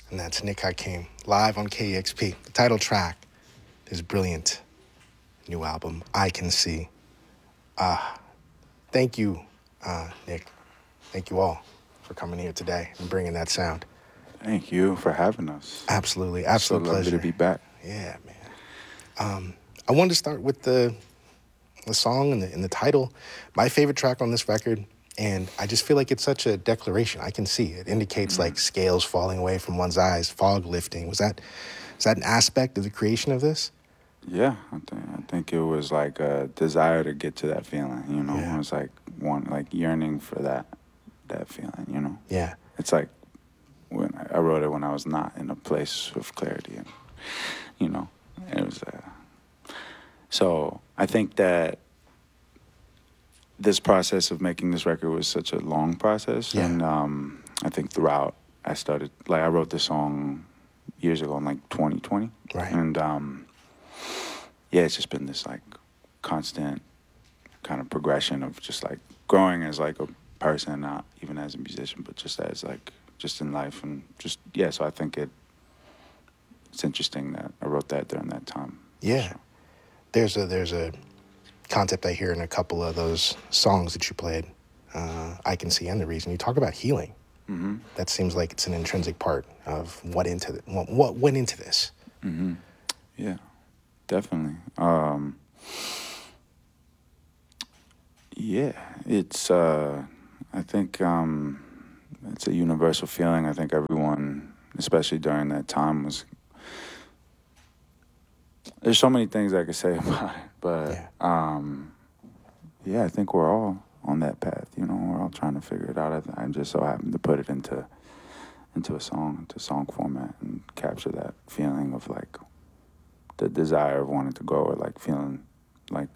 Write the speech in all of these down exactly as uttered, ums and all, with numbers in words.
and that's Nick Hakim live on K E X P. The title track is brilliant. New album, I Can See. Uh, thank you, uh, Nick. Thank you all for coming here today and bringing that sound. Thank you for having us. Absolutely, It's so absolute lovely pleasure. to be back. Yeah, man. Um, I wanted to start with the the song and the, and the title. My favorite track on this record, and I just feel like it's such a declaration. I can see it indicates Mm. like scales falling away from one's eyes, fog lifting. Was that is that an aspect of the creation of this? Yeah, I think I think it was like a desire to get to that feeling. You know, Yeah. it was like one like yearning for that that feeling. You know, Yeah. it's like when I, I wrote it when I was not in a place of clarity, and you know, it was. Uh, so I think that this process of making this record was such a long process, Yeah. and um, I think throughout I started like I wrote this song years ago in like twenty twenty, Right. and um, yeah, it's just been this like constant kind of progression of just like growing as like a person, not even as a musician, but just as like just in life and just yeah. So I think it it's interesting that I wrote that during that time. Yeah. Sure. There's a there's a concept I hear in a couple of those songs that you played. Uh, I Can See, and the reason you talk about healing. Mm-hmm. That seems like it's an intrinsic part of what into the, what, what went into this. Mm-hmm. Yeah, definitely. Um, yeah, it's. Uh, I think um, it's a universal feeling. I think everyone, especially during that time, was. There's so many things I could say about it, but Yeah. um, yeah, I think we're all on that path. You know, we're all trying to figure it out. I, I just so happened to put it into into a song, into song format, and capture that feeling of like the desire of wanting to go, or like feeling like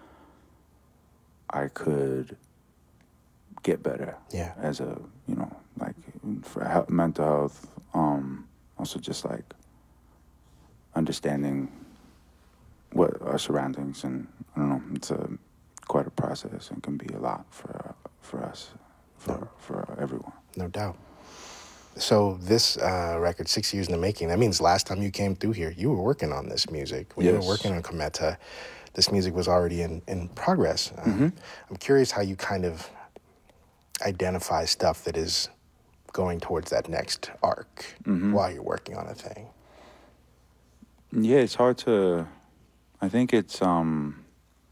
I could get better. Yeah. As a you know, like for health, mental health, um, also just like understanding what our surroundings, and I don't know, it's a quite a process and can be a lot for for us, for No. for everyone. No doubt. So this uh, record, six years in the making, that means last time you came through here, you were working on this music. When you were Yes. working on Cometa, this music was already in, in progress. Um, Mm-hmm. I'm curious how you kind of identify stuff that is going towards that next arc Mm-hmm. while you're working on a thing. Yeah, it's hard to. I think it's um.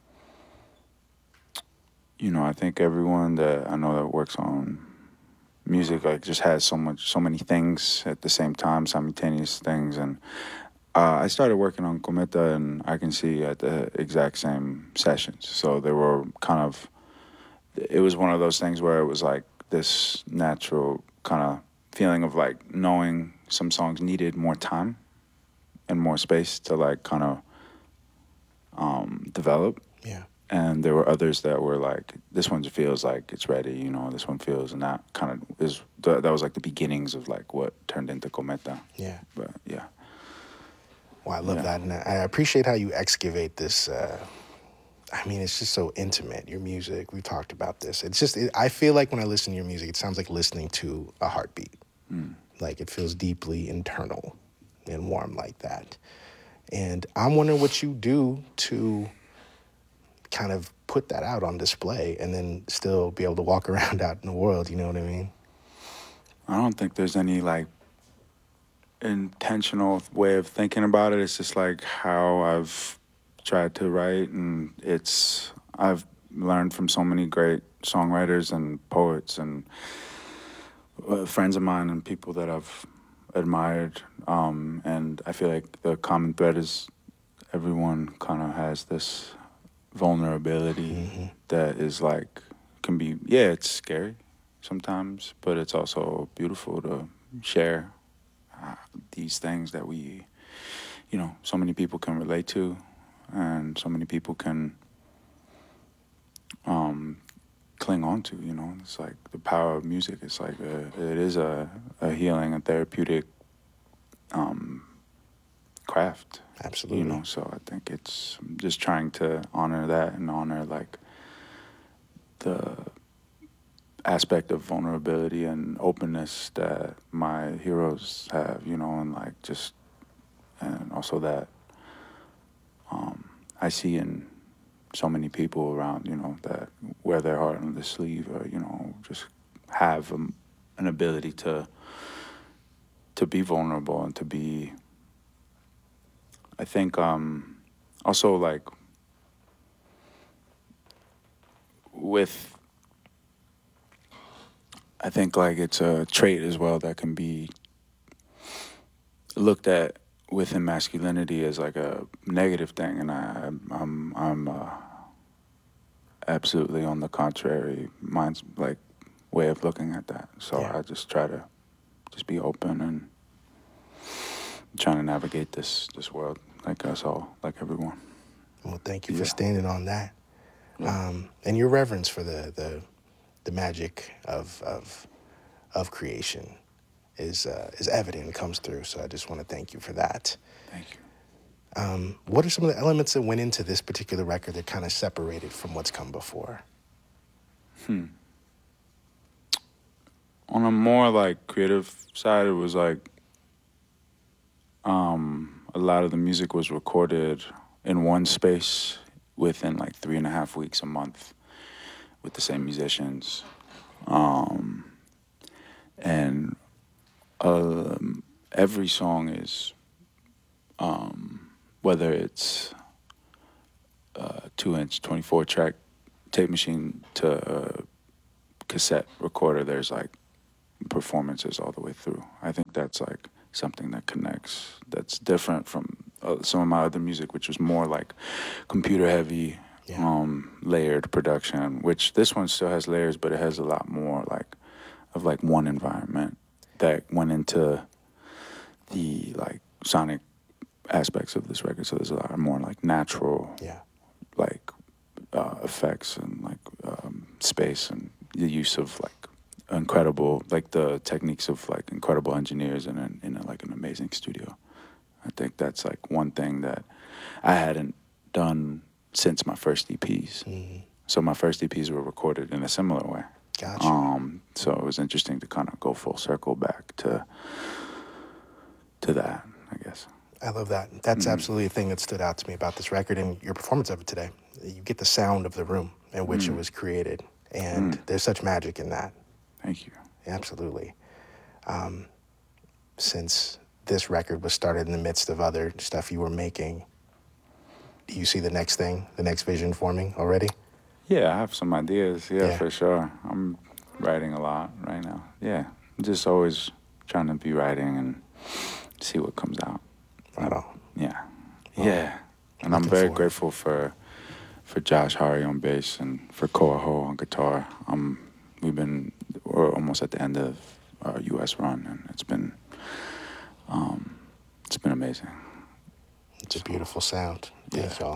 You know, I think everyone that I know that works on music like just has so much, so many things at the same time, simultaneous things, and uh, I started working on Cometa, and I Can See at the exact same sessions. So they were kind of. It was one of those things where it was like this natural kind of feeling of like knowing some songs needed more time and more space to like kind of um, develop. Yeah. And there were others that were like, this one feels like it's ready, you know, this one feels, and that kind of is, that was like the beginnings of like what turned into Cometa. Yeah. But yeah. Well, I love Yeah. that. And I appreciate how you excavate this. Uh, I mean, it's just so intimate, your music. We've talked about this. It's just, it, I feel like when I listen to your music, it sounds like listening to a heartbeat. Mm. Like it feels deeply internal and warm like that. And I'm wondering what you do to kind of put that out on display and then still be able to walk around out in the world, you know what I mean? I don't think there's any like intentional way of thinking about it. It's just like how I've tried to write, and it's, I've learned from so many great songwriters and poets and uh, friends of mine and people that I've admired. Um, and I feel like the common thread is everyone kind of has this vulnerability Mm-hmm. that is like, can be, yeah, it's scary sometimes, but it's also beautiful to share uh, these things that we, you know, so many people can relate to, and so many people can um, cling on to, you know. It's like the power of music. It's like a, it is a, a healing, a therapeutic um, craft. Absolutely. You know, so I think it's just trying to honor that and honor like the aspect of vulnerability and openness that my heroes have, you know, and like just, and also that um, I see in so many people around, you know, that wear their heart on the sleeve, or you know, just have um, an ability to to be vulnerable and to be. I think um, also like with. I think like it's a trait as well that can be looked at within masculinity as like a negative thing, and I, I'm I'm uh, absolutely on the contrary. Mine's like way of looking at that. So Yeah. I just try to just be open and trying to navigate this this world like us all, like everyone. Well, thank you Yeah. for standing on that, Yeah. um, and your reverence for the the, the magic of of of creation is uh, is evident and comes through. So I just want to thank you for that. Thank you. Um, what are some of the elements that went into this particular record that kind of separated from what's come before? Hmm. On a more like creative side, it was like um, a lot of the music was recorded in one space within like three and a half weeks, a month, with the same musicians, um, and um, every song is, um, whether it's a two-inch, twenty-four track tape machine to a cassette recorder, there's like performances all the way through. I think that's like something that connects, that's different from uh, some of my other music, which was more like computer heavy, Yeah. um, layered production, which this one still has layers, but it has a lot more like of like one environment that went into the like sonic aspects of this record. So there's a lot more like natural, Yeah. like uh, effects and like um, space and the use of like incredible, like the techniques of like incredible engineers in an, in a, like an amazing studio. I think that's like one thing that I hadn't done since my first E Ps. Mm-hmm. So my first E Ps were recorded in a similar way. Gotcha. Um, so it was interesting to kind of go full circle back to to that, I guess. I love that. That's Mm. absolutely a thing that stood out to me about this record and your performance of it today. You get the sound of the room in which it Mm. was created, and Mm. there's such magic in that. Thank you. Absolutely. Um, since this record was started in the midst of other stuff you were making, do you see the next thing, the next vision forming already? Yeah, I have some ideas. Yeah, Yeah. for sure. I'm writing a lot right now. Yeah, just always trying to be writing and see what comes out. Right on. Yeah, Well, yeah. And I'm looking very forward. grateful for for Josh Hari on bass and for Koa Ho on guitar. Um, we've been we're almost at the end of our U S run, and it's been um, it's been amazing. It's a beautiful sound. Thanks, Yeah. y'all.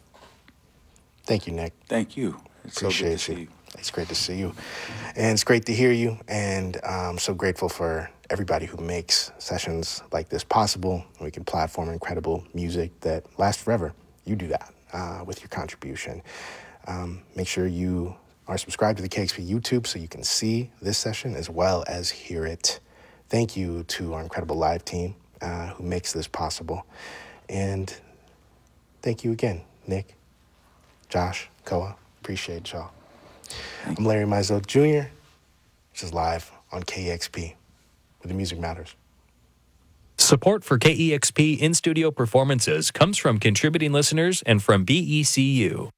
Thank you, Nick. Thank you. It's so good to Appreciate see you. you. It's great to see you. And it's great to hear you. And I'm so grateful for everybody who makes sessions like this possible. We can platform incredible music that lasts forever. You do that uh, with your contribution. Um, make sure you are subscribed to the K X P YouTube so you can see this session as well as hear it. Thank you to our incredible live team uh, who makes this possible. And thank you again, Nick, Josh, Koa. Appreciate y'all. I'm Larry Mizell Junior This is live on K X P, where the music matters. Support for K E X P in-studio performances comes from contributing listeners and from B E C U.